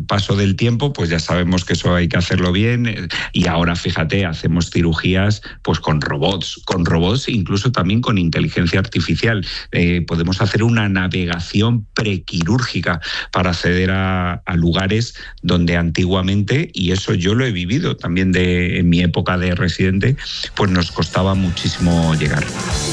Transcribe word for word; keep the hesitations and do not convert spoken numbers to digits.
paso del tiempo, pues ya sabemos que eso hay que hacerlo bien, y ahora, fíjate, hacemos cirugías pues con robots, con robots incluso también con inteligencia artificial. Eh, podemos hacer una navegación prequirúrgica para acceder a, a lugares donde antiguamente, y eso yo lo he vivido también de, en mi época de residente, pues nos costaba muchísimo llegar.